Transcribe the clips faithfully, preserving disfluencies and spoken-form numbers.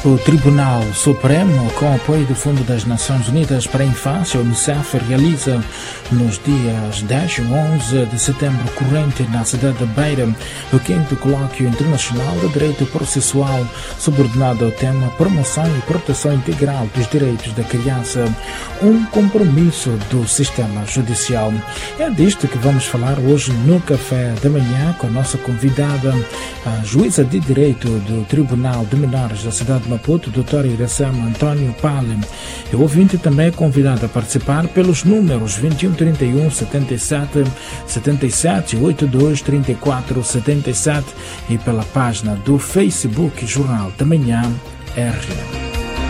O Tribunal Supremo, com apoio do Fundo das Nações Unidas para a Infância, Unicef, realiza nos dias dez e onze de setembro corrente na cidade de Beira o quinto Colóquio Internacional de Direito Processual, subordinado ao tema Promoção e Proteção Integral dos Direitos da Criança, um compromisso do sistema judicial. É disto que vamos falar hoje no Café da Manhã com a nossa convidada, a juíza de Direito do Tribunal de Menores da cidade de Maputo, doutora Iracema Antônio Pale. E o ouvinte também é convidado a participar pelos números vinte e um, trinta e um, setenta e sete, setenta e sete, oitenta e dois, trinta e quatro, setenta e sete e pela página do Facebook Jornal da Manhã R.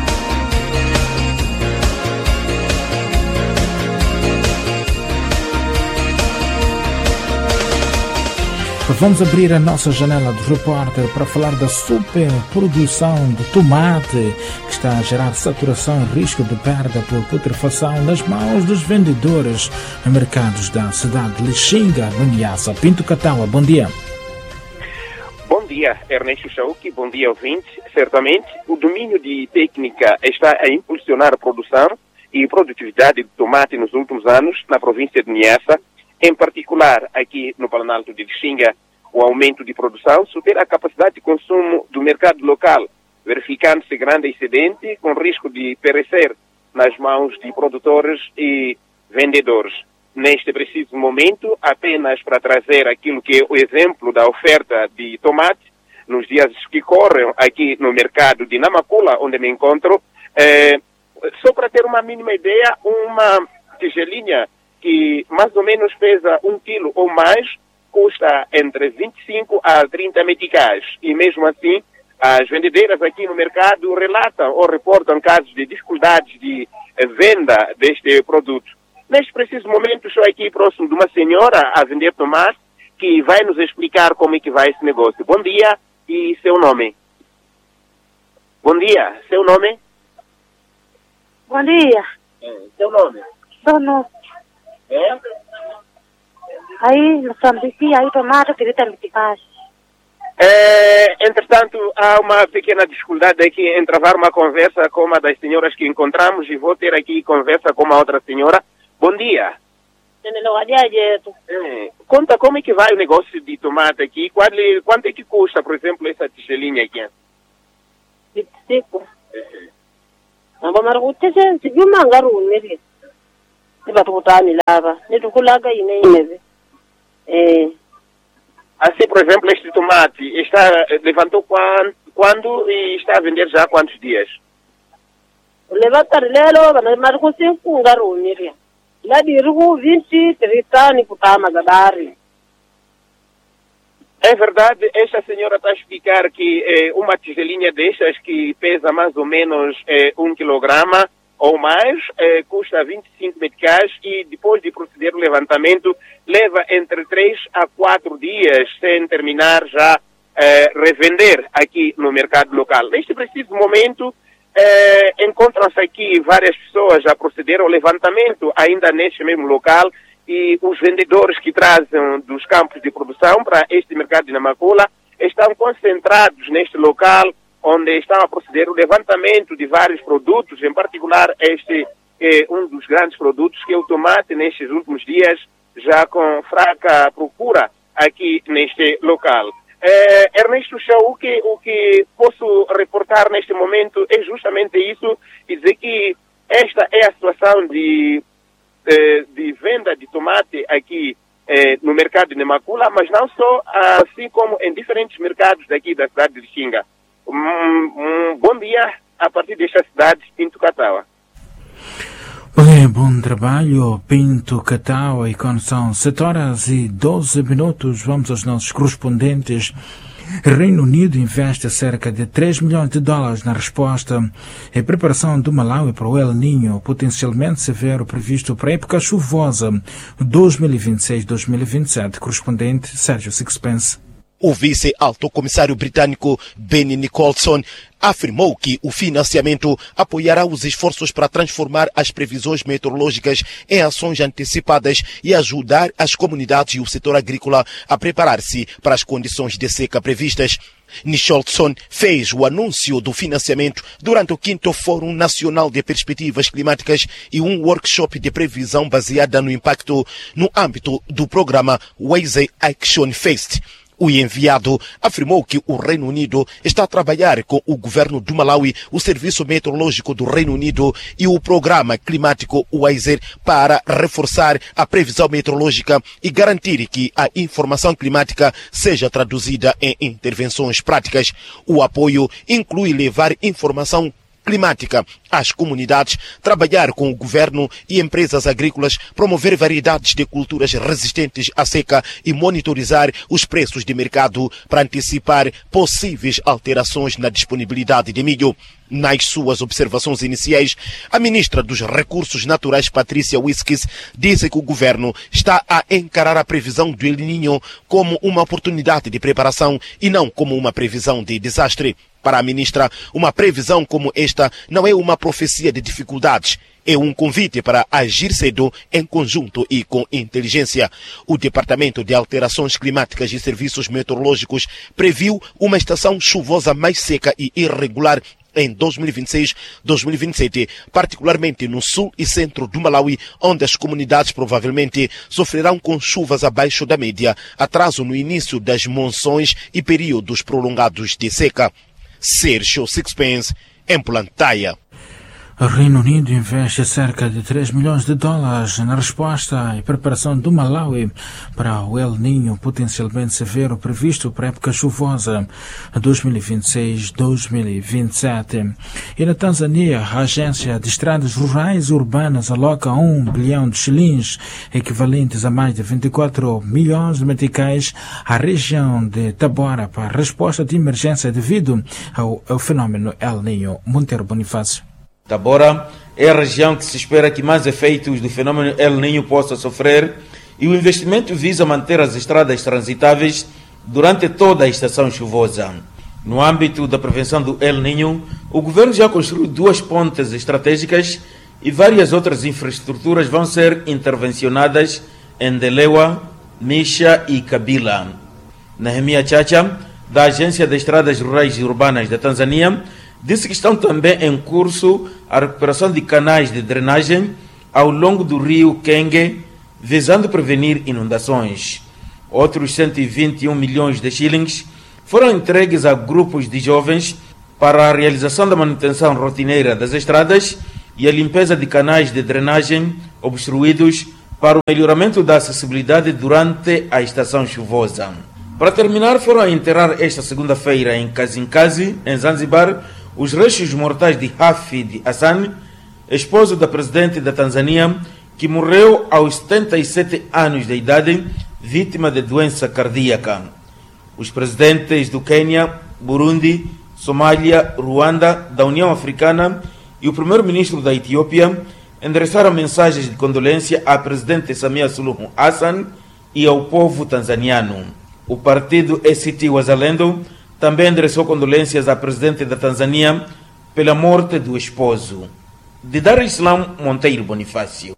Vamos abrir a nossa janela do repórter para falar da superprodução de tomate que está a gerar saturação e risco de perda por putrefação nas mãos dos vendedores em mercados da cidade de Lixinga, no Niassa. Pinto Cataua, bom dia. Bom dia, Ernesto Chauque, bom dia, ouvintes. Certamente, o domínio de técnica está a impulsionar a produção e produtividade de tomate nos últimos anos na província de Niassa. Em particular, aqui no Planalto de Lixinga, o aumento de produção supera a capacidade de consumo do mercado local, verificando-se grande excedente com risco de perecer nas mãos de produtores e vendedores. Neste preciso momento, apenas para trazer aquilo que é o exemplo da oferta de tomate, nos dias que correm aqui no mercado de Namakula, onde me encontro, eh, só para ter uma mínima ideia, uma tigelinha que mais ou menos pesa um quilo ou mais, custa entre vinte e cinco a trinta meticais. E mesmo assim, as vendedeiras aqui no mercado relatam ou reportam casos de dificuldades de venda deste produto. Neste preciso momento, estou aqui próximo de uma senhora a vender tomate, que vai nos explicar como é que vai esse negócio. Bom dia e seu nome? Bom dia, seu nome? Bom dia. É, seu nome? Seu nome? É? Aí, Moçambique, aí tomate, trinta meticais. É, entretanto, há uma pequena dificuldade aqui em travar uma conversa com uma das senhoras que encontramos e vou ter aqui conversa com uma outra senhora. Bom dia. É, conta como é que vai o negócio de tomate aqui. Qual, quanto é que custa, por exemplo, essa tigelinha aqui? vinte e cinco. Amba marugute se viu mangaru nele. Iba tukutani lava. Nitukulaga inene. É. Assim, por exemplo, este tomate está, levantou quando, quando e está a vender já há quantos dias? Levantar lelo, mas marugute cinco ngaru nele. Lá de rugo vinte, trinta ni kutama gadari. É verdade, esta senhora está a explicar que é, uma tigelinha destas que pesa mais ou menos é, um quilograma ou mais, é, custa vinte e cinco meticais e depois de proceder o levantamento leva entre três a quatro dias sem terminar já é, revender aqui no mercado local. Neste preciso momento é, encontram-se aqui várias pessoas a proceder ao levantamento ainda neste mesmo local e os vendedores que trazem dos campos de produção para este mercado de Namakula estão concentrados neste local onde estão a proceder o levantamento de vários produtos, em particular este é um dos grandes produtos que é o tomate nestes últimos dias, já com fraca procura aqui neste local. É, Ernesto Chau, o que, o que posso reportar neste momento é justamente isso, e dizer que esta é a situação de, de, de venda de tomate aqui é, no mercado de Namakula, mas não só, assim como em diferentes mercados daqui da cidade de Lixinga. Um, um bom dia a partir desta cidade, Pinto Cataua. Bem, bom trabalho, Pinto Cataua, e quando são sete horas e doze minutos, vamos aos nossos correspondentes. Reino Unido investe cerca de três milhões de dólares na resposta e preparação do Malawi para o El Niño, potencialmente severo previsto para a época chuvosa dois mil e vinte e seis a dois mil e vinte e sete. Correspondente Sérgio Sixpence. O vice-alto comissário britânico Benny Nicholson afirmou que o financiamento apoiará os esforços para transformar as previsões meteorológicas em ações antecipadas e ajudar as comunidades e o setor agrícola a preparar-se para as condições de seca previstas. Nicholson fez o anúncio do financiamento durante o quinto Fórum Nacional de Perspectivas Climáticas e um workshop de previsão baseada no impacto no âmbito do programa Waze Action Fest. O enviado afirmou que o Reino Unido está a trabalhar com o governo do Malawi, o Serviço Meteorológico do Reino Unido e o Programa Climático Waze para reforçar a previsão meteorológica e garantir que a informação climática seja traduzida em intervenções práticas. O apoio inclui levar informação climática às comunidades, trabalhar com o governo e empresas agrícolas, promover variedades de culturas resistentes à seca e monitorizar os preços de mercado para antecipar possíveis alterações na disponibilidade de milho. Nas suas observações iniciais, a ministra dos Recursos Naturais, Patrícia Whiskys, disse que o governo está a encarar a previsão do El Niño como uma oportunidade de preparação e não como uma previsão de desastre. Para a ministra, uma previsão como esta não é uma profecia de dificuldades, é um convite para agir cedo em conjunto e com inteligência. O Departamento de Alterações Climáticas e Serviços Meteorológicos previu uma estação chuvosa mais seca e irregular em dois mil e vinte e seis a dois mil e vinte e sete, particularmente no sul e centro do Malawi, onde as comunidades provavelmente sofrerão com chuvas abaixo da média, atraso no início das monções e períodos prolongados de seca. Sérgio Sixpence, em Plantaia. O Reino Unido investe cerca de três milhões de dólares na resposta e preparação do Malawi para o El Niño potencialmente severo previsto para a época chuvosa dois mil e vinte e seis a dois mil e vinte e sete. E na Tanzânia, a Agência de Estradas Rurais e Urbanas aloca um bilhão de shillings, equivalentes a mais de vinte e quatro milhões de meticais, à região de Tabora para a resposta de emergência devido ao, ao fenômeno El Niño. Monteiro Bonifácio. Tabora é a região que se espera que mais efeitos do fenômeno El Niño possa sofrer e o investimento visa manter as estradas transitáveis durante toda a estação chuvosa. No âmbito da prevenção do El Niño, o governo já construiu duas pontes estratégicas e várias outras infraestruturas vão ser intervencionadas em Delewa, Misha e Kabila. Nehemia Chacha, da Agência de Estradas Rurais e Urbanas da Tanzânia, disse que estão também em curso a recuperação de canais de drenagem ao longo do rio Kenge, visando prevenir inundações. Outros cento e vinte e um milhões de shillings foram entregues a grupos de jovens para a realização da manutenção rotineira das estradas e a limpeza de canais de drenagem obstruídos para o melhoramento da acessibilidade durante a estação chuvosa. Para terminar, foram a enterrar esta segunda-feira em Kazinkazi, em Zanzibar, os restos mortais de Hafid Hassan, esposo da presidente da Tanzânia, que morreu aos setenta e sete anos de idade, vítima de doença cardíaca. Os presidentes do Quênia, Burundi, Somália, Ruanda, da União Africana e o primeiro-ministro da Etiópia endereçaram mensagens de condolência à presidente Samia Suluhu Hassan e ao povo tanzaniano. O partido A C T Wazalendo também endereçou condolências à presidente da Tanzânia pela morte do esposo. De Dar Islam, Monteiro Bonifácio.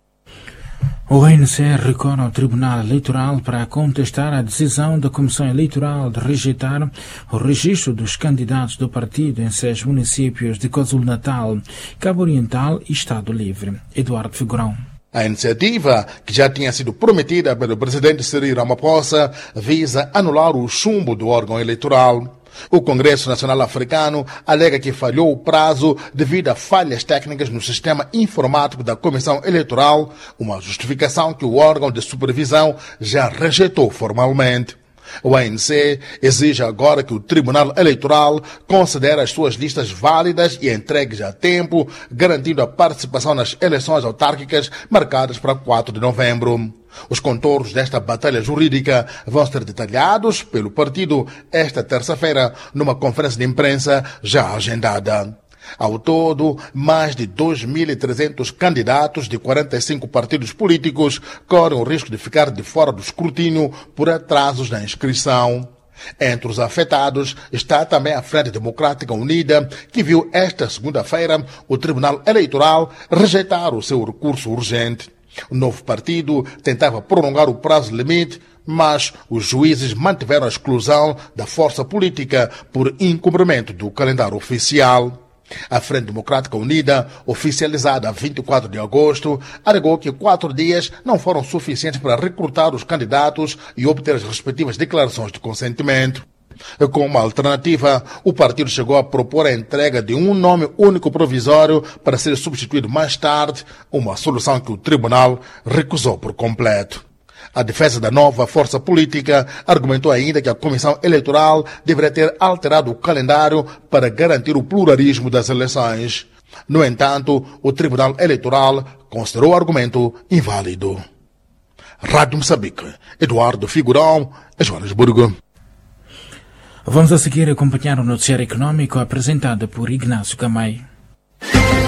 O A N C recorre ao Tribunal Eleitoral para contestar a decisão da Comissão Eleitoral de rejeitar o registro dos candidatos do partido em seis municípios de KwaZulu-Natal, Cabo Oriental e Estado Livre. Eduardo Figurão. A iniciativa, que já tinha sido prometida pelo presidente Cyril Ramaphosa, visa anular o chumbo do órgão eleitoral. O Congresso Nacional Africano alega que falhou o prazo devido a falhas técnicas no sistema informático da Comissão Eleitoral, uma justificação que o órgão de supervisão já rejeitou formalmente. O A N C exige agora que o Tribunal Eleitoral considere as suas listas válidas e entregues a tempo, garantindo a participação nas eleições autárquicas marcadas para quatro de novembro. Os contornos desta batalha jurídica vão ser detalhados pelo partido esta terça-feira numa conferência de imprensa já agendada. Ao todo, mais de dois mil e trezentos candidatos de quarenta e cinco partidos políticos correm o risco de ficar de fora do escrutínio por atrasos na inscrição. Entre os afetados está também a Frente Democrática Unida, que viu esta segunda-feira o Tribunal Eleitoral rejeitar o seu recurso urgente. O novo partido tentava prolongar o prazo limite, mas os juízes mantiveram a exclusão da força política por incumprimento do calendário oficial. A Frente Democrática Unida, oficializada a vinte e quatro de agosto, alegou que quatro dias não foram suficientes para recrutar os candidatos e obter as respectivas declarações de consentimento. Como alternativa, o partido chegou a propor a entrega de um nome único provisório para ser substituído mais tarde, uma solução que o tribunal recusou por completo. A defesa da nova força política argumentou ainda que a Comissão Eleitoral deveria ter alterado o calendário para garantir o pluralismo das eleições. No entanto, o Tribunal Eleitoral considerou o argumento inválido. Rádio Moçambique, Eduardo Figurão, Joanesburgo. Vamos a seguir acompanhar o noticiário econômico apresentado por Ignácio Camay.